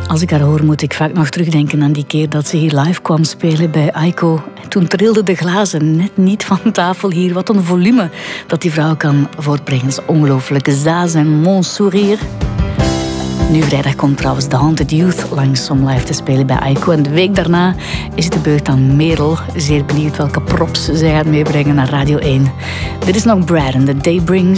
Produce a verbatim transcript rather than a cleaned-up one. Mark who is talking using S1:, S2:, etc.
S1: Als ik haar hoor, moet ik vaak nog terugdenken aan die keer dat ze hier live kwam spelen bij Aiko. Toen trilden de glazen net niet van tafel hier. Wat een volume dat die vrouw kan voortbrengen. Dat is ongelooflijk. Zaz en Mon Sourire. Nu vrijdag komt trouwens The Haunted Youth langs om live te spelen bij Aiko. En de week daarna is het de beurt aan Merel. Zeer benieuwd welke props zij gaat meebrengen naar Radio één. Dit is nog Brad and The Day Brings.